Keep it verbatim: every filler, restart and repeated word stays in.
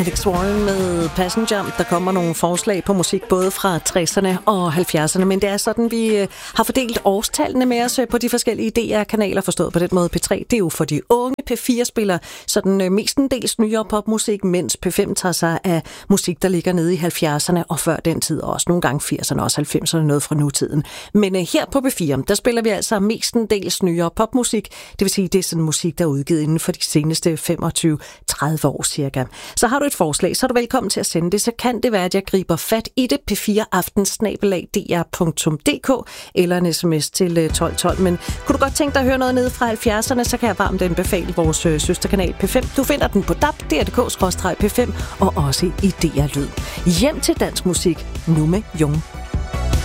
Alex Warren med Passenger. Der kommer nogle forslag på musik både fra tresserne og halvfjerdserne, men det er sådan, vi har fordelt årstallene med os på de forskellige D R-kanaler, forstået på den måde. P tre, det er jo for de unge. P fire spiller sådan mestendels nyere popmusik, mens P fem tager sig af musik, der ligger nede i halvfjerdserne og før den tid, også nogle gange firserne og også halvfemserne, noget fra nutiden. Men her på P fire, der spiller vi altså mestendels nyere popmusik, det vil sige, det er sådan musik, der er udgivet inden for de seneste femogtyve til tredive år cirka. Så har du et forslag, så er du velkommen til at sende det, så kan det være, at jeg griber fat i det. P fire aften snabel-a d r punktum d k eller en sms til tolv tolv. Men kunne du godt tænke dig at høre noget nede fra halvfjerdserne, så kan jeg varmt anbefale vores øh, søsterkanal P fem. Du finder den på d a b punktum d r punktum d k skråstreg p fem og også i D R Lyd. Hjem til dansk musik, nu med Jung.